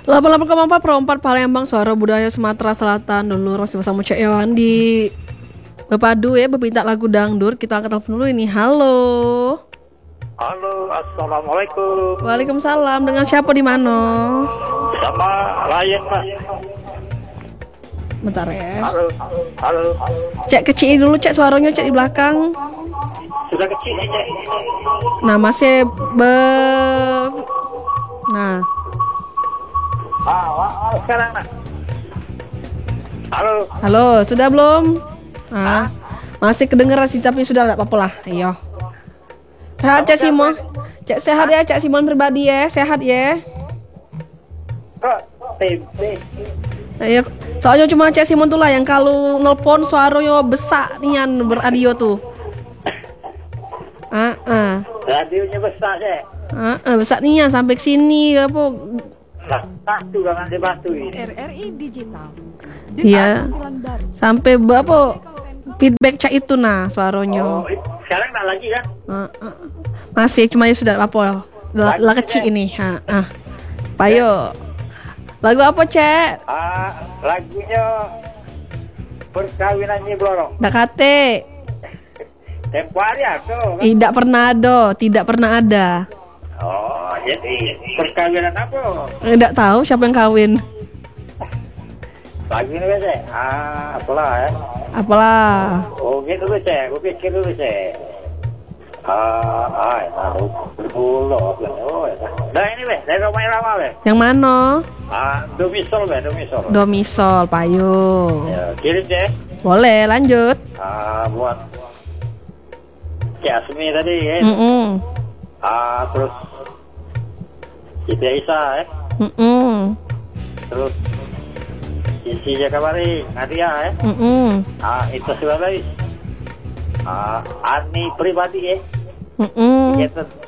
88,4 Pro 4 Palembang, suara budaya Sumatera Selatan. Dulu masih bersama Cek Yawan di Bepadu ya, berminta lagu dangdut. Kita angkat telepon dulu ini. Halo. Halo, assalamualaikum. Waalaikumsalam. Dengan siapa di mana? Sama Ryan, Pak. Bentar ya. Halo. Cek kecil dulu, Cek suaranya, Cek di belakang. Sudah kecil nih, Cek. Nah, masih Nah, Sekarang, Nak. Halo. halo, sudah belum? Ah, masih kedengeran sih, tapi sudah enggak apa-apa lah. Ayo. Sehat Cek Simon. Cek sehat ya, Cek Simon pribadi ya. Sehat ya. Kok tempe? Ayo, soalnya cuma Cek Simon tuh lah yang kalau nelpon suaranya besar nian beradio tuh. Radionya besar, Cek. Besar nian sampai sini apa? Nah, batu kan di batu ini. RRI Digital. Iya. Baru. Sampai berapa feedback Cak itu nah suaranya. Sekarang tak lagi kan? Masih cuma ya sudah apa? Lah kecil ini. Payo. Lagu apa, Cek? Lagunya Perkawinannya Blorong. Dak kate. Tempo hari aku. Tidak pernah ada. Oh, jadi perkawinan apa? Tidak tahu siapa yang kawin. Lagu ini biasa. Apalah ya. Apalah. Oh, gitu dulu, Cek. Gue pikir dulu, Cek. Taruh dulu. Oh, ya. Nah, ini, Be. Dari rumah Irama, Be. Yang mana? Domisol, Be. Domisol. Domisol, payung. Ya, kirim, Cek. Boleh, lanjut. Buat Cik Asmi tadi, ya. Terus Siti Aisyah, ya. Terus Sisi Jakabari, Nadia, ya. Itu sudah lagi. Ani pribadi, ya.